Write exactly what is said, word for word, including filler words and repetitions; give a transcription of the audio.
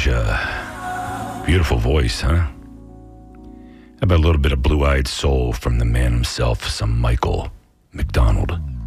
Anastasia. Beautiful voice, huh? How about a little bit of blue-eyed soul from the man himself, some Michael McDonald?